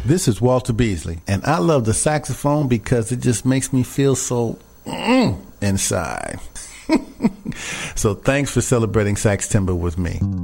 This is Walter Beasley, and I love the saxophone because it just makes me feel so inside. So thanks for celebrating Sax Timber with me.